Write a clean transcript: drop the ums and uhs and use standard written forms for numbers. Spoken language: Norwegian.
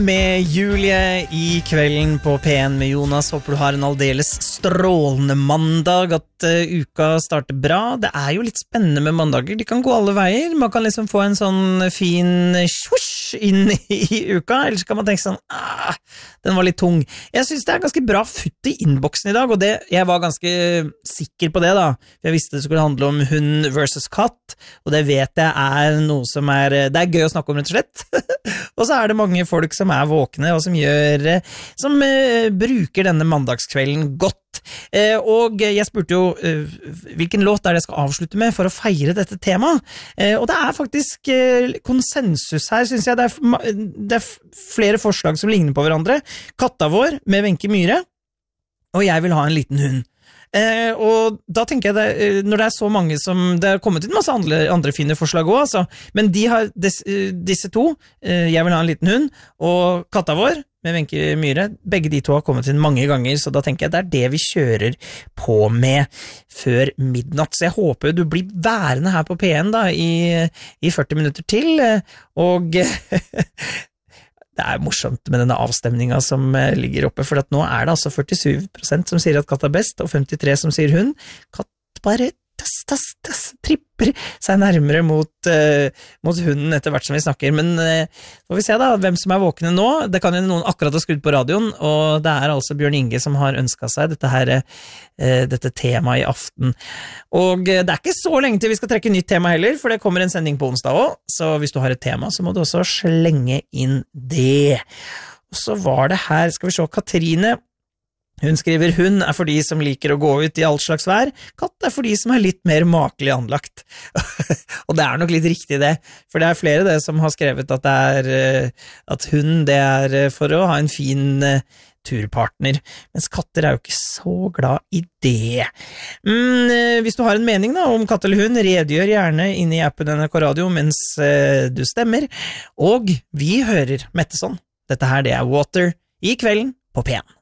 Med Julie I kvelden på P1 med Jonas. Håper du har en aldeles strålende mandag, at uka starter bra. Det jo litt spennende med mandager. De kan gå alle veier. Man kan liksom få en sånn fin swoosh inn I uka, eller så kan man tenke sånn, den var litt tung. Jeg synes det ganske bra futt I innboksen I dag, og jeg var ganske sikker på det da. Jeg visste det skulle handle om hund versus katt, og det vet jeg noe som det gøy å snakke om rett og slett. Og så det mange folk som våkne, og som bruker denne mandagskvelden godt. Og jeg spurte jo hvilken låt det jeg skal avslutte med for å feire dette temaet. Og det faktisk konsensus her, synes jeg. Det flere forslag som ligner på hverandre. Katta vår med Wenche Myhre, og jeg vil ha en liten hund. Og da tenker jeg når det så mange som det har kommet inn masse andre fine forslag også, altså. Men de har disse to, jeg vil ha en liten hund, og katta vår med Wenche Myhre, begge de to har kommet inn mange ganger, så da tenker jeg det vi kjører på med før midnatt. Så jeg håper du blir værende her på P1 da, i 40 minutter til, og det morsomt med denne avstemningen som ligger oppe, for at nå det altså 47% som sier at katt best, og 53% som sier hund. Katt bare tripper seg nærmere mot hunden etter hvert som vi snakker, men får vi se da, hvem som våkne nå. Det kan jo noen akkurat ha skrudd på radioen, og det altså Bjørn Inge som har ønsket seg dette temaet I aften. Og det ikke så lenge til vi skal trekke nytt tema heller, for det kommer en sending på onsdag også, så hvis du har et tema, så må du også slenge inn det. Og så var det her, skal vi se, Katrine, hun skriver, hund for de som liker å gå ut I alt slags vær, katt for de som litt mer makelig anlagt. Og det nok litt riktig det, for det flere det som har skrevet at at hund det for å ha en fin turpartner, mens katter jo ikke så glad I det. Hvis du har en mening da, om katt eller hund, redegjør gjerne inne I appen NRK Radio mens du stemmer, og vi hører Metteson. Dette her det Water I kvelden på P1.